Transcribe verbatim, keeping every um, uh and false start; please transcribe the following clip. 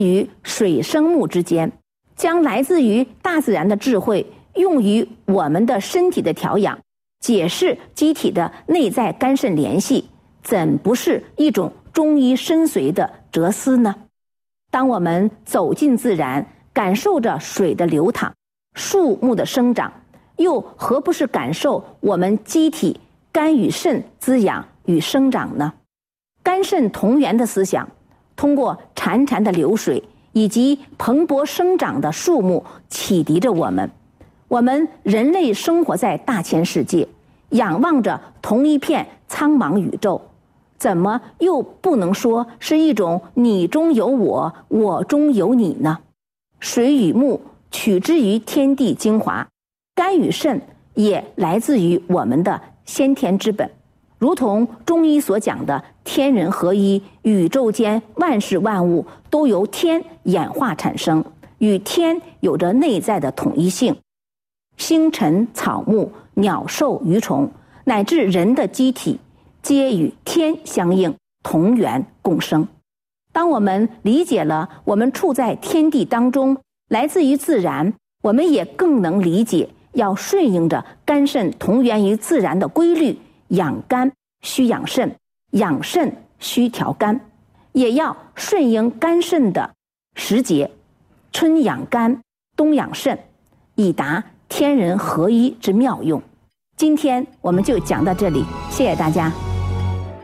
与水生木之间，将来自于大自然的智慧用于我们的身体的调养，解释机体的内在肝肾联系，怎不是一种中医深邃的哲思呢？当我们走进自然，感受着水的流淌、树木的生长，又何不是感受我们机体肝与肾滋养与生长呢？肝肾同源的思想，通过潺潺的流水以及蓬勃生长的树木启迪着我们。我们人类生活在大千世界，仰望着同一片苍茫宇宙，怎么又不能说是一种你中有我，我中有你呢？水与木取之于天地精华，肝与肾也来自于我们的先天之本。如同中医所讲的天人合一，宇宙间万事万物都由天演化产生，与天有着内在的统一性。星辰、草木、鸟兽、鱼虫，乃至人的机体，皆与天相应，同源共生。当我们理解了我们处在天地当中，来自于自然，我们也更能理解要顺应着肝肾同源于自然的规律，养肝需养肾，养肾需调肝，也要顺应肝肾的时节，春养肝，冬养肾，以达天人合一之妙用。今天我们就讲到这里，谢谢大家。